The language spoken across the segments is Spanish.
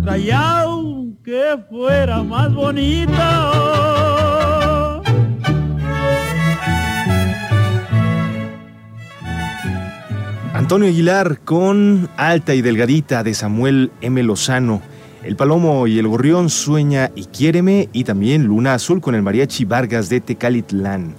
Callao, que fuera más bonito. Antonio Aguilar con Alta y Delgadita de Samuel M. Lozano. El Palomo y el Gorrión, Sueña y Quiéreme, y también Luna Azul con el Mariachi Vargas de Tecalitlán.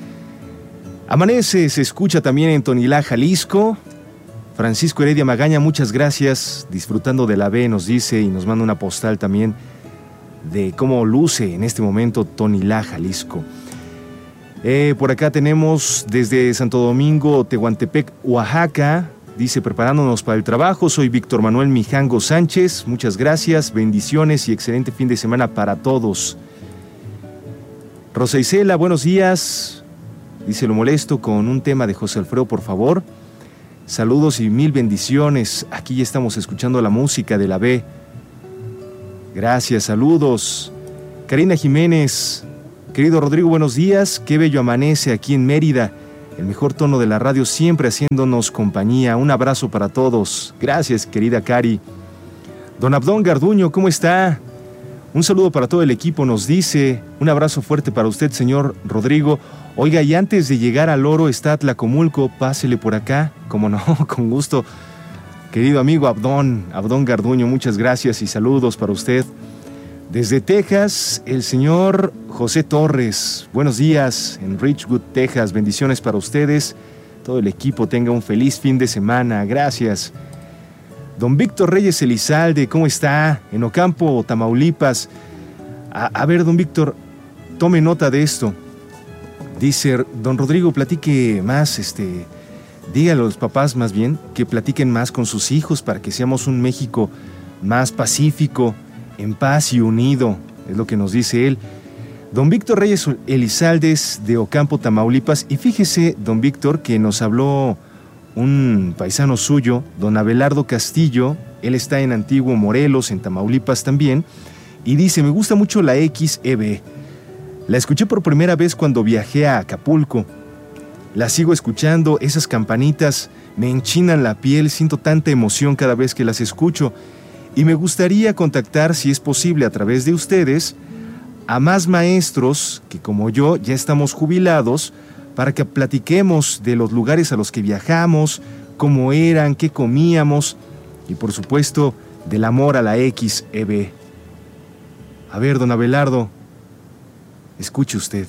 Amanece, se escucha también en Tonilá, Jalisco. Francisco Heredia Magaña, muchas gracias, disfrutando de la B, nos dice, y nos manda una postal también de cómo luce en este momento Tonilá, Jalisco. Por acá tenemos desde Santo Domingo, Tehuantepec, Oaxaca, dice, preparándonos para el trabajo, soy Víctor Manuel Mijango Sánchez, muchas gracias, bendiciones y excelente fin de semana para todos. Rosa Isela, buenos días, dice, lo molesto con un tema de José Alfredo, por favor. Saludos y mil bendiciones, aquí ya estamos escuchando la música de la B. Gracias, saludos. Karina Jiménez, querido Rodrigo, buenos días, qué bello amanece aquí en Mérida. El mejor tono de la radio, siempre haciéndonos compañía. Un abrazo para todos. Gracias, querida Cari. Don Abdón Garduño, ¿cómo está? Un saludo para todo el equipo, nos dice. Un abrazo fuerte para usted, señor Rodrigo. Oiga, y antes de llegar al Oro está Tlacomulco, pásele por acá. Como no, con gusto. Querido amigo Abdón Garduño, muchas gracias y saludos para usted. Desde Texas, el señor José Torres. Buenos días en Richwood, Texas. Bendiciones para ustedes. Todo el equipo tenga un feliz fin de semana. Gracias. Don Víctor Reyes Elizalde, ¿cómo está? En Ocampo, Tamaulipas. A ver, don Víctor, tome nota de esto. Dice, don Rodrigo, platique más, dígale a los papás más bien que platiquen más con sus hijos para que seamos un México más pacífico, en paz y unido, es lo que nos dice él. Don Víctor Reyes Elizalde de Ocampo, Tamaulipas, y fíjese, don Víctor, que nos habló un paisano suyo, don Abelardo Castillo, él está en Antiguo Morelos, en Tamaulipas también, y dice, me gusta mucho la XEB. La escuché por primera vez cuando viajé a Acapulco. La sigo escuchando, esas campanitas me enchinan la piel, siento tanta emoción cada vez que las escucho. Y me gustaría contactar, si es posible, a través de ustedes, a más maestros que como yo ya estamos jubilados, para que platiquemos de los lugares a los que viajamos, cómo eran, qué comíamos, y por supuesto, del amor a la XEB. A ver, don Abelardo, escuche usted.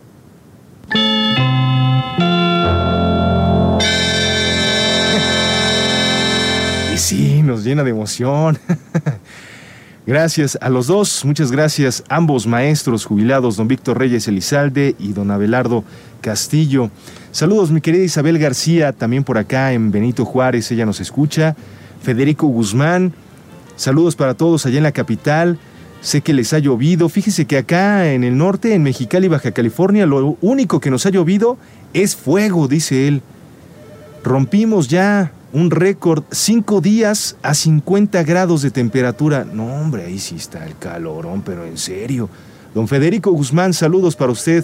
Sí, nos llena de emoción. Gracias a los dos, muchas gracias, ambos maestros jubilados, don Víctor Reyes Elizalde y don Abelardo Castillo. Saludos, mi querida Isabel García, también por acá en Benito Juárez, ella nos escucha. Federico Guzmán, saludos para todos allá en la capital. Sé que les ha llovido, fíjese que acá en el norte, en Mexicali, Baja California, lo único que nos ha llovido es fuego, dice él. Rompimos ya un récord, 5 días a 50 grados de temperatura. No, hombre, ahí sí está el calorón, pero en serio. Don Federico Guzmán, saludos para usted.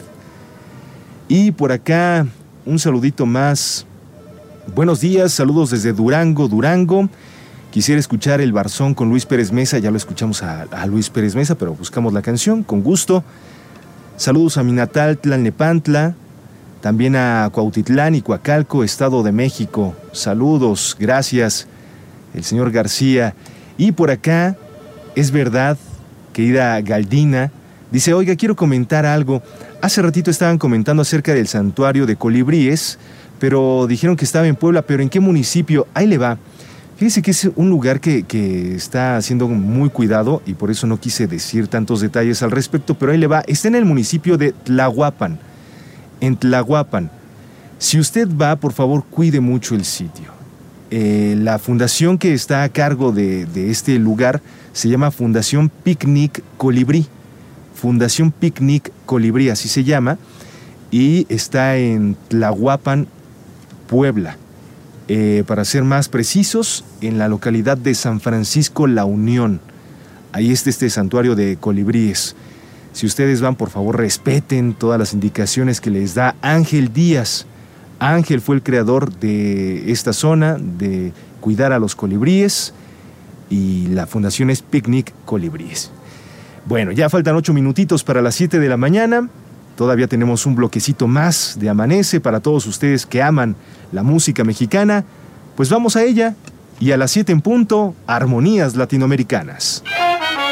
Y por acá, un saludito más. Buenos días, saludos desde Durango. Quisiera escuchar El Barzón con Luis Pérez Mesa. Ya lo escuchamos a Luis Pérez Mesa, pero buscamos la canción, con gusto. Saludos a mi natal Tlalnepantla. También a Cuautitlán y Coacalco, Estado de México. Saludos, gracias, el señor García. Y por acá, es verdad, querida Galdina, dice, oiga, quiero comentar algo. Hace ratito estaban comentando acerca del santuario de colibríes, pero dijeron que estaba en Puebla, pero ¿en qué municipio? Ahí le va. Fíjese que es un lugar que está siendo muy cuidado y por eso no quise decir tantos detalles al respecto, pero ahí le va. Está en el municipio de Tlahuapan. En Tlahuapan. Si usted va, por favor, cuide mucho el sitio. La fundación que está a cargo de este lugar se llama Fundación Picnic Colibrí. Fundación Picnic Colibrí, así se llama, y está en Tlahuapan, Puebla. Para ser más precisos, en la localidad de San Francisco La Unión. Ahí está este santuario de colibríes. Si ustedes van, por favor, respeten todas las indicaciones que les da Ángel Díaz. Ángel fue el creador de esta zona, de cuidar a los colibríes. y la fundación es Picnic Colibríes. Bueno, ya faltan 8 minutitos para las 7 de la mañana. Todavía tenemos un bloquecito más de Amanece para todos ustedes que aman la música mexicana. Pues vamos a ella, y a las 7 en punto, Armonías Latinoamericanas.